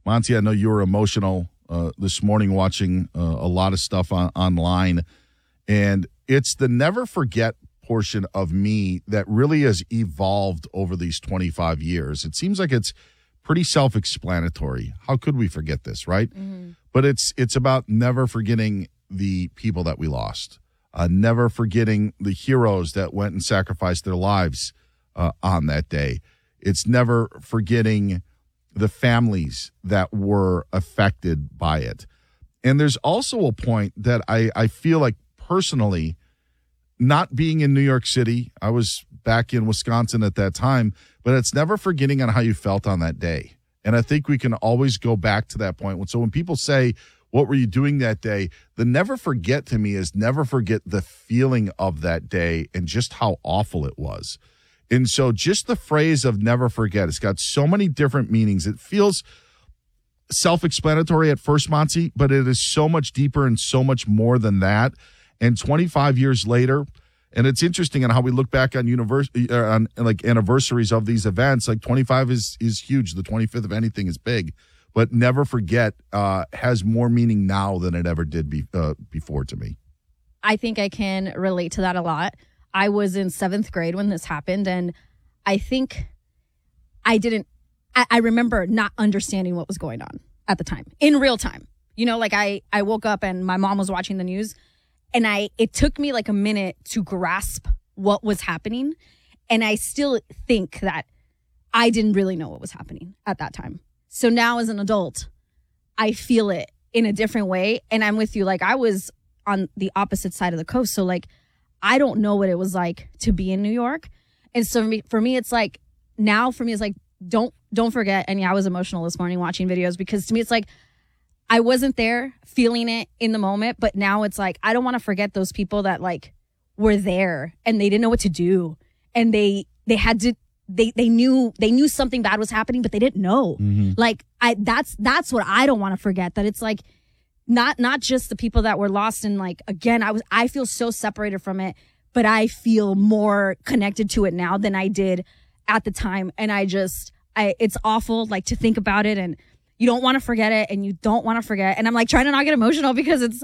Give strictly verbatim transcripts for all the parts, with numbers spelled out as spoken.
Monty, I know you were emotional uh, this morning watching uh, a lot of stuff on, online, and it's the never forget portion of me that really has evolved over these twenty-five years. It seems like it's pretty self-explanatory. How could we forget this, right? Mm-hmm. But it's it's about never forgetting the people that we lost, uh, never forgetting the heroes that went and sacrificed their lives uh, on that day. It's never forgetting the families that were affected by it. And there's also a point that I, I feel like personally, not being in New York City, I was back in Wisconsin at that time, but it's never forgetting on how you felt on that day. And I think we can always go back to that point. So when people say, what were you doing that day? The never forget to me is never forget the feeling of that day and just how awful it was. And so just the phrase of never forget, it's got so many different meanings. It feels self-explanatory at first, Monty, but it is so much deeper and so much more than that. And twenty-five years later, and it's interesting on how we look back on university, uh, on like anniversaries of these events. Like twenty-five is is huge. The twenty-fifth of anything is big, but never forget uh, has more meaning now than it ever did be, uh, before to me. I think I can relate to that a lot. I was in seventh grade when this happened, and I think I didn't, I, I remember not understanding what was going on at the time, in real time. You know, like I, I woke up and my mom was watching the news, and I it took me like a minute to grasp what was happening, and I still think that I didn't really know what was happening at that time. So now as an adult, I feel it in a different way, and I'm with you. Like I was on the opposite side of the coast, so like I don't know what it was like to be in New York. And so for me, for me, it's like now for me, it's like, don't, don't forget. And yeah, I was emotional this morning watching videos because to me, it's like, I wasn't there feeling it in the moment, but now it's like, I don't want to forget those people that like were there and they didn't know what to do. And they, they had to, they, they knew, they knew something bad was happening, but they didn't know. Mm-hmm. Like I, that's, that's what I don't want to forget, that it's like, Not not just the people that were lost, and like again, I was I feel so separated from it, but I feel more connected to it now than I did at the time. And I just I it's awful like to think about it, and you don't want to forget it, and you don't want to forget. And I'm like trying to not get emotional because it's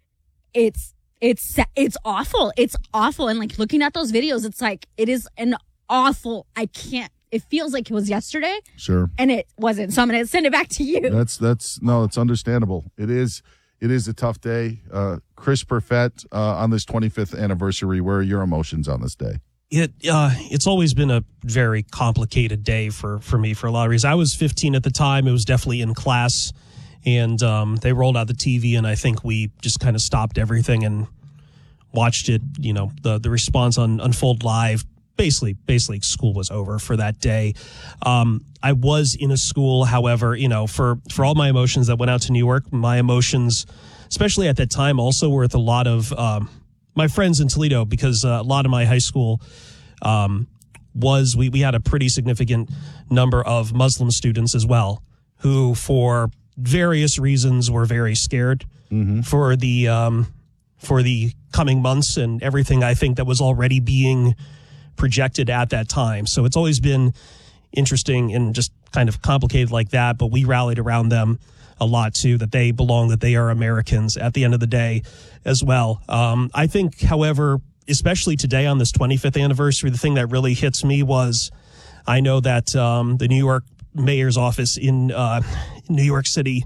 it's it's it's awful. It's awful. And like looking at those videos, it's like it is an awful. I can't. It feels like it was yesterday. Sure. And it wasn't. So I'm going to send it back to you. That's, that's, no, it's understandable. It is, it is a tough day. Uh, Chris Perfett, uh, on this twenty-fifth anniversary, where are your emotions on this day? It, uh, it's always been a very complicated day for, for me for a lot of reasons. I was fifteen at the time. It was definitely in class, and, um, they rolled out the T V, and I think we just kind of stopped everything and watched it, you know, the, the response on unfold live. Basically, basically, school was over for that day. Um, I was in a school, however, you know, for, for all my emotions that went out to New York, my emotions, especially at that time, also were with a lot of um, my friends in Toledo, because uh, a lot of my high school um, was, we, we had a pretty significant number of Muslim students as well, who for various reasons were very scared mm-hmm. for the um, for the coming months and everything, I think, that was already being projected at that time. So it's always been interesting and just kind of complicated like that, but we rallied around them a lot too, that they belong, that they are Americans at the end of the day as well. Um, I think, however, especially today on this twenty-fifth anniversary, the thing that really hits me was, I know that um, the New York mayor's office in uh, New York City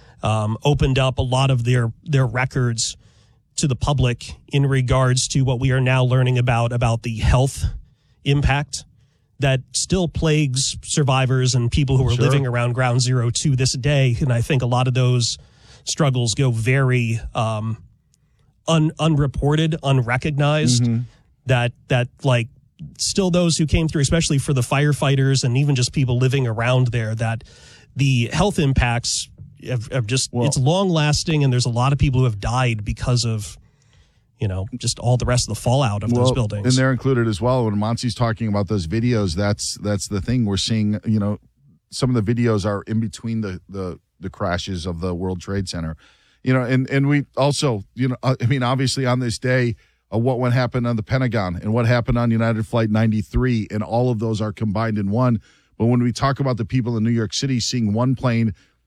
um, opened up a lot of their, their records to the public in regards to what we are now learning about, about the health impact that still plagues survivors and people who are sure. living around Ground Zero to this day. And I think a lot of those struggles go very um, un- unreported, unrecognized, mm-hmm. that, that like still those who came through, especially for the firefighters and even just people living around there, that the health impacts Have, have just well, it's long lasting, and there's a lot of people who have died because of, you know, just all the rest of the fallout of well, those buildings. And they're included as well. When Monty's talking about those videos, that's that's the thing we're seeing. You know, some of the videos are in between the the, the crashes of the World Trade Center. You know, and and we also, you know, I mean, obviously on this day, uh, what what happened on the Pentagon and what happened on United Flight ninety-three, and all of those are combined in one. But when we talk about the people in New York City seeing one plane